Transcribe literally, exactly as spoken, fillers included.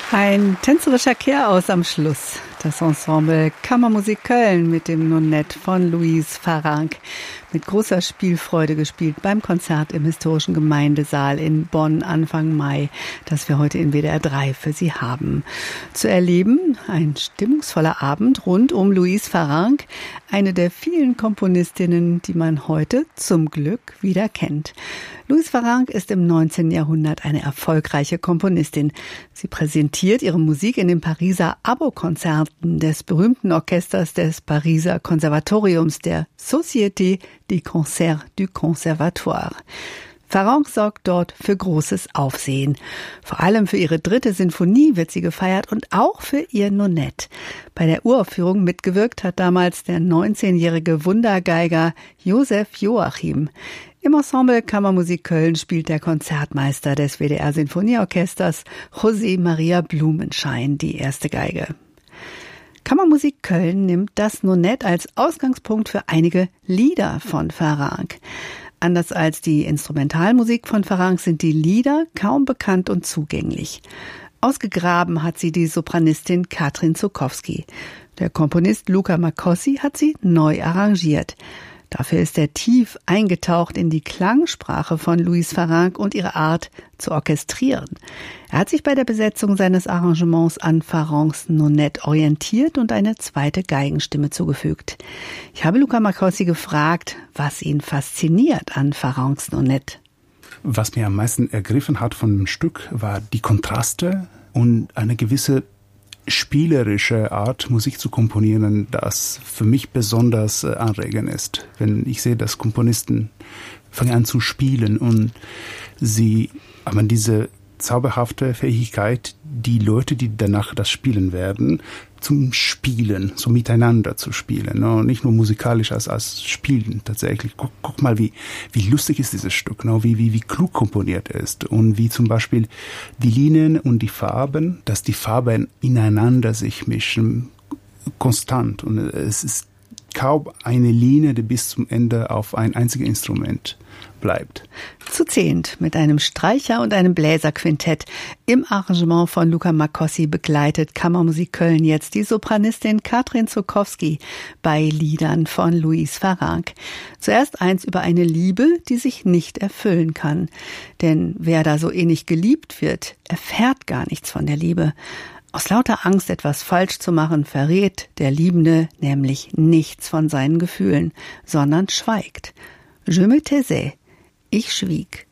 Ein tänzerischer Kehraus am Schluss. Das Ensemble Kammermusik Köln mit dem Nonett von Louise Farrenc. Mit großer Spielfreude gespielt beim Konzert im Historischen Gemeindesaal in Bonn Anfang Mai, das wir heute in W D R drei für Sie haben. Zu erleben ein stimmungsvoller Abend rund um Louise Farrenc, eine der vielen Komponistinnen, die man heute zum Glück wieder kennt. Louise Farrenc ist im neunzehnten Jahrhundert eine erfolgreiche Komponistin. Sie präsentiert ihre Musik in den Pariser Abo-Konzerten des berühmten Orchesters des Pariser Konservatoriums, der Société des Concerts du Conservatoire. Farrenc sorgt dort für großes Aufsehen. Vor allem für ihre dritte Sinfonie wird sie gefeiert und auch für ihr Nonett. Bei der Uraufführung mitgewirkt hat damals der neunzehnjährige Wundergeiger Josef Joachim. Im Ensemble Kammermusik Köln spielt der Konzertmeister des W D R Sinfonieorchesters José Maria Blumenschein die erste Geige. Kammermusik Köln nimmt das Nonett als Ausgangspunkt für einige Lieder von Farrenc. Anders als die Instrumentalmusik von Farrenc sind die Lieder kaum bekannt und zugänglich. Ausgegraben hat sie die Sopranistin Katrin Żukowski. Der Komponist Luca Marcossi hat sie neu arrangiert. Dafür ist er tief eingetaucht in die Klangsprache von Louise Farrenc und ihre Art zu orchestrieren. Er hat sich bei der Besetzung seines Arrangements an Farrencs Nonett orientiert und eine zweite Geigenstimme zugefügt. Ich habe Luca Marcossi gefragt, was ihn fasziniert an Farrencs Nonett. Was mir am meisten ergriffen hat von dem Stück, war die Kontraste und eine gewisse spielerische Art, Musik zu komponieren, das für mich besonders äh, anregend ist. Wenn ich sehe, dass Komponisten fangen an zu spielen und sie haben diese zauberhafte Fähigkeit, die Leute, die danach das spielen werden, zum Spielen, so miteinander zu spielen. Ne? Nicht nur musikalisch als, als Spielen tatsächlich. Guck, guck mal, wie, wie lustig ist dieses Stück, ne? wie, wie, wie klug komponiert ist und wie zum Beispiel die Linien und die Farben, dass die Farben ineinander sich mischen, konstant. Und es ist kaum eine Linie, die bis zum Ende auf ein einziges Instrument bleibt. Zu zehnt mit einem Streicher- und einem Bläserquintett. Im Arrangement von Luca Marcossi begleitet Kammermusik Köln jetzt die Sopranistin Katrin Żukowski bei Liedern von Louise Farrenc. Zuerst eins über eine Liebe, die sich nicht erfüllen kann. Denn wer da so innig geliebt wird, erfährt gar nichts von der Liebe. Aus lauter Angst, etwas falsch zu machen, verrät der Liebende nämlich nichts von seinen Gefühlen, sondern schweigt. Je me taisais. Ich schwieg.